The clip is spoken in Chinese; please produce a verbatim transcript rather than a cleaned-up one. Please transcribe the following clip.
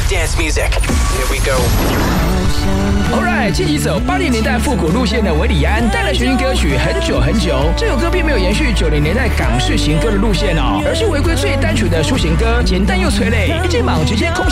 dance music. Here we go. Alright， 继续走八零年代复古路线的韦礼安带来全新歌曲《很久很久》。这首歌并没有延续九零年代港式情歌的路线哦，而是回归最单纯的抒情歌，简单又催泪，一进榜直接空。